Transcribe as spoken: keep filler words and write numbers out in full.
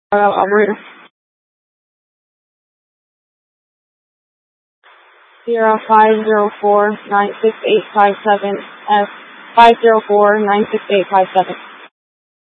Uh, operator. Zero five zero four nine six eight five seven F five zero four nine six eight five seven.